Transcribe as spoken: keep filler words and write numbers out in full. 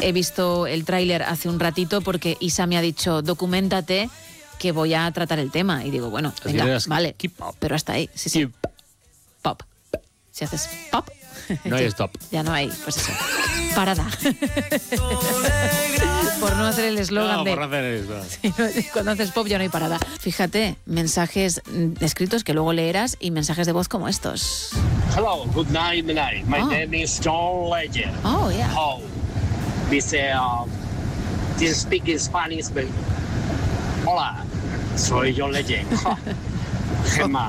he visto el tráiler hace un ratito porque Isa me ha dicho, documéntate que voy a tratar el tema. Y digo, bueno, venga, vale, pero hasta ahí. Sí, sí. Pop. Si haces pop... No hay stop. Ya no hay, pues eso. Parada. Por no hacer el eslogan no, de... por no hacer el eslogan. Sí, no, cuando haces pop ya no hay parada. Fíjate, mensajes escritos que luego leerás y mensajes de voz como estos. Hello, good night, good night. My oh. name is John Legend. Oh, yeah. Oh, dice, uh, this speaking Spanish, but... Hola, soy John Legend. Gemma,